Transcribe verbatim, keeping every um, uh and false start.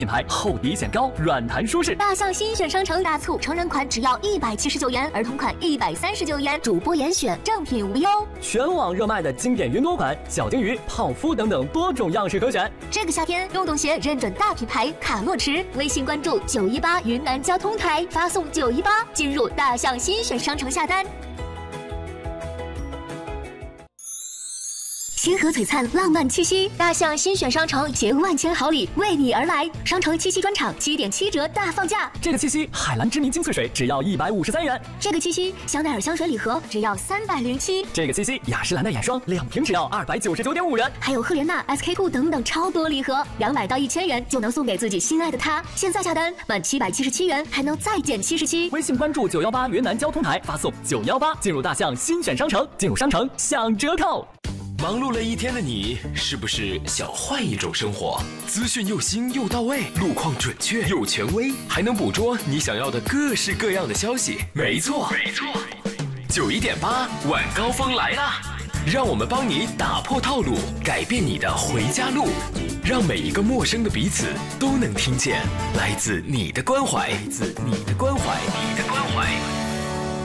品牌厚底显高，软弹舒适。 大象新选商城大促，成人款只要一百七十九元，儿童款一百三十九元，主播严选，正品无忧。 全网热卖的经典云朵款、小金鱼、泡芙等等多种样式可选。 这个夏天，运动鞋认准大品牌卡洛驰，微信关注九一八云南交通台，发送九一八进入大象新选商城下单。星河璀璨，浪漫气息，大象新选商城携万千好礼为你而来。商城七夕专场七点七折大放价， 这个七夕海蓝之谜精粹水只要一百五十三元， 这个七夕香奈儿香水礼盒只要三百零七， 这个七夕雅诗兰黛眼霜两瓶只要二百九十九点五元， 还有赫莲娜、S K two 等等超多礼盒，两百到一千元就能送给自己心爱的他。现在下单满七百七十七元还能再减七十七。 微信关注九幺八云南交通台，发送九幺八进入大象新选商城，进入商城享折扣。 忙碌了一天的你，是不是想换一种生活？资讯又新又到位，路况准确又权威，还能捕捉你想要的各式各样的消息。没错，没错，九一点八晚高峰来啦！让我们帮你打破套路，改变你的回家路，让每一个陌生的彼此都能听见来自你的关怀，来自你的关怀，你的关怀。